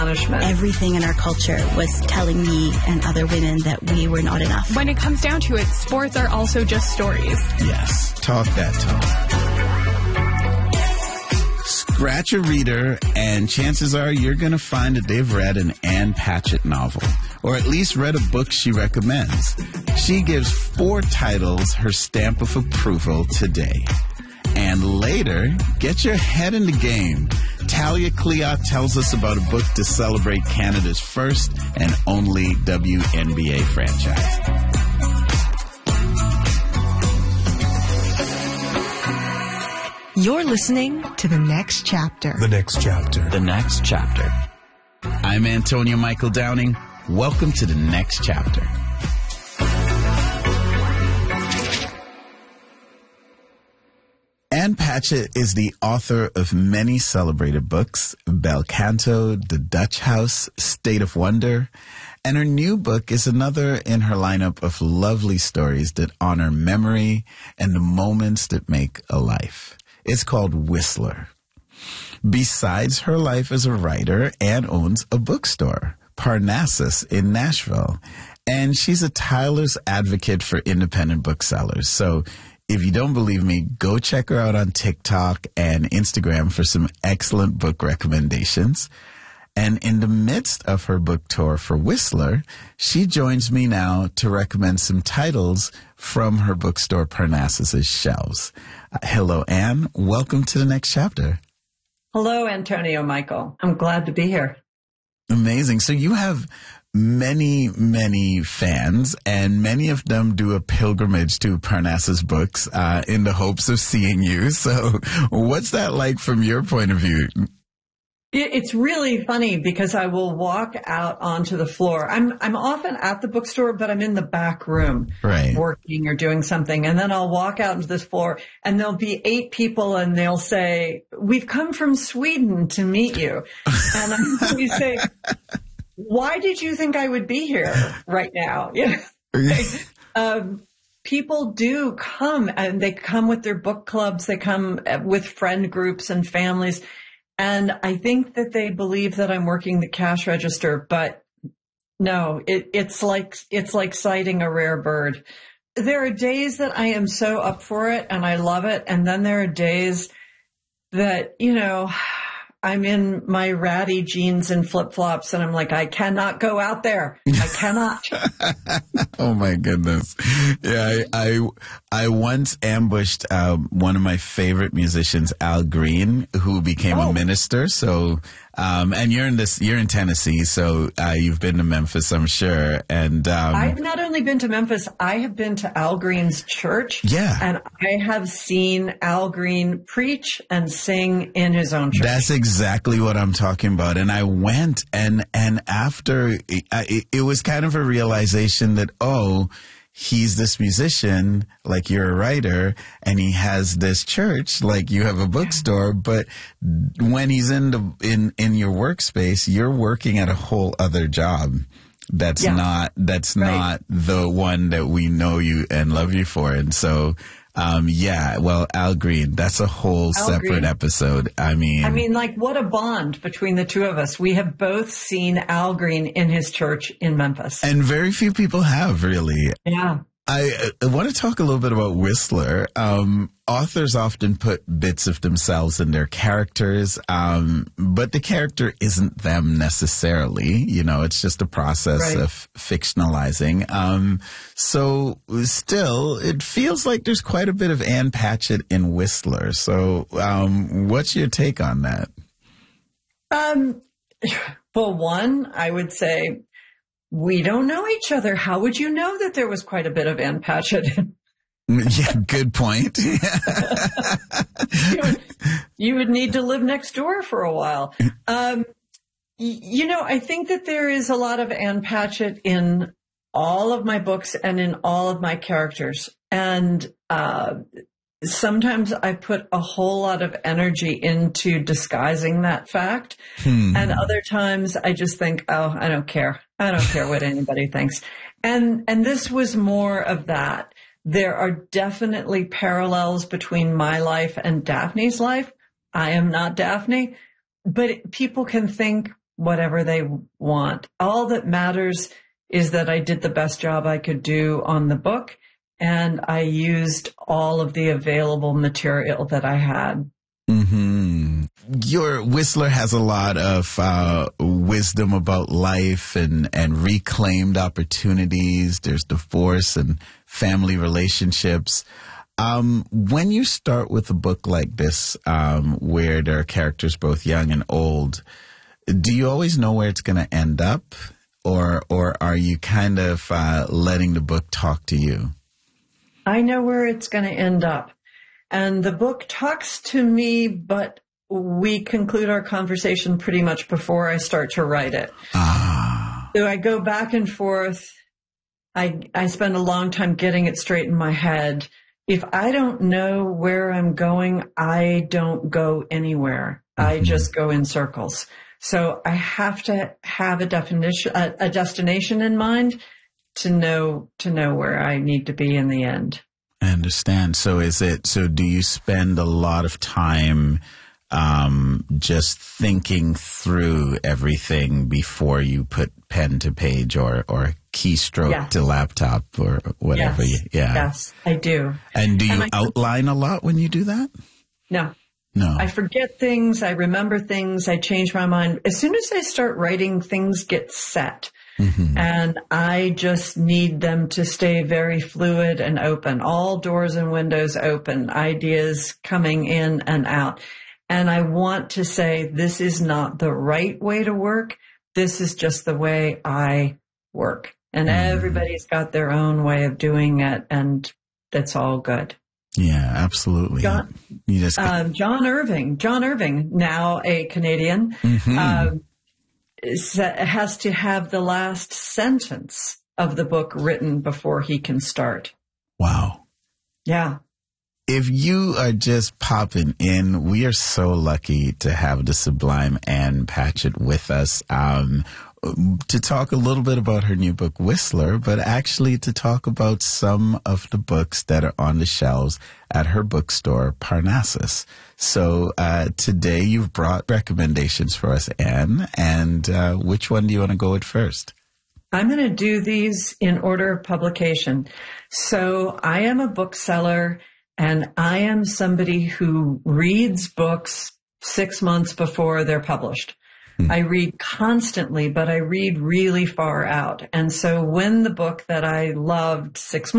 punishment. Everything in our culture was telling me and other women that we were not enough. When it comes down to it, sports are also just stories. Yes, talk that talk. Scratch a reader, and chances are you're going to find that they've read an Ann Patchett novel, or at least read a book she recommends. She gives 4 titles her stamp of approval today. And later, get your head in the game. Talia Cleott tells us about a book to celebrate Canada's first and only WNBA franchise. You're listening to The Next Chapter. The Next Chapter. The Next Chapter. I'm Antonio Michael Downing. Welcome to The Next Chapter. Ann Patchett is the author of many celebrated books, Bel Canto, The Dutch House, State of Wonder, and her new book is another in her lineup of lovely stories that honor memory and the moments that make a life. It's called Whistler. Besides her life as a writer, Ann owns a bookstore, Parnassus in Nashville, and she's a tireless advocate for independent booksellers. So if you don't believe me, go check her out on TikTok and Instagram for some excellent book recommendations. And in the midst of her book tour for Whistler, she joins me now to recommend some titles from her bookstore Parnassus's shelves. Hello, Ann. Welcome to The Next Chapter. Hello, Antonio Michael. I'm glad to be here. Amazing. So you have many, many fans, and many of them do a pilgrimage to Parnassus Books in the hopes of seeing you. So what's that like from your point of view? It's really funny because I will walk out onto the floor. I'm often at the bookstore, but I'm in the back room, right, working or doing something. And then I'll walk out into this floor and there'll be 8 people and they'll say, "We've come from Sweden to meet you." And we say, "Why did you think I would be here right now?" People do come, and they come with their book clubs. They come with friend groups and families. And I think that they believe that I'm working the cash register, but no, it's like sighting a rare bird. There are days that I am so up for it and I love it. And then there are days that, I'm in my ratty jeans and flip-flops and I'm like, I cannot go out there. I cannot. Oh my goodness. Yeah, I once ambushed one of my favorite musicians, Al Green, who became a minister. So and you're in Tennessee, so you've been to Memphis, I'm sure. And I've not only been to Memphis, I have been to Al Green's church. Yeah. And I have seen Al Green preach and sing in his own church. That's exactly what I'm talking about. And I went, and after it was kind of a realization that, he's this musician, like you're a writer, and he has this church, like you have a bookstore. But when he's in your workspace, you're working at a whole other job. That's not the one that we know you and love you for. And so, Al Green, that's a whole separate episode. I mean, like, what a bond between the two of us. We have both seen Al Green in his church in Memphis. And very few people have, really. Yeah. I want to talk a little bit about Whistler. Authors often put bits of themselves in their characters, but the character isn't them necessarily. It's just a process of fictionalizing. So still, it feels like there's quite a bit of Ann Patchett in Whistler. So what's your take on that? For one, I would say, we don't know each other. How would you know that there was quite a bit of Ann Patchett? Yeah, good point. You would need to live next door for a while. I think that there is a lot of Ann Patchett in all of my books and in all of my characters. And sometimes I put a whole lot of energy into disguising that fact. And other times I just think, I don't care. I don't care what anybody thinks. And this was more of that. There are definitely parallels between my life and Daphne's life. I am not Daphne, but people can think, whatever they want. All that matters is that I did the best job I could do on the book, and I used all of the available material that I had. Mm-hmm. Your Whistler has a lot of wisdom about life and reclaimed opportunities. There's divorce and family relationships. When you start with a book like this, where there are characters both young and old, do you always know where it's going to end up, or are you kind of letting the book talk to you? I know where it's going to end up. And the book talks to me, but we conclude our conversation pretty much before I start to write it. So I go back and forth. I spend a long time getting it straight in my head. If I don't know where I'm going, I don't go anywhere. I just go in circles. So I have to have a destination in mind to know where I need to be in the end. I understand. So do you spend a lot of time just thinking through everything before you put pen to page or keystroke to laptop or whatever? Yes, I do. And do you outline a lot when you do that? No. No. I forget things. I remember things. I change my mind. As soon as I start writing, things get set. Mm-hmm. And I just need them to stay very fluid and open. All doors and windows open, ideas coming in and out. And I want to say, this is not the right way to work. This is just the way I work. And everybody's got their own way of doing it. And that's all good. Yeah, absolutely. John Irving, now a Canadian, has to have the last sentence of the book written before he can start. Wow. Yeah. If you are just popping in, we are so lucky to have the sublime Ann Patchett with us to talk a little bit about her new book, Whistler, but actually to talk about some of the books that are on the shelves at her bookstore, Parnassus. So today you've brought recommendations for us, Ann, and which one do you want to go with first? I'm going to do these in order of publication. So I am a bookseller, and I am somebody who reads books 6 months before they're published. I read constantly, but I read really far out. And so when the book that I loved 6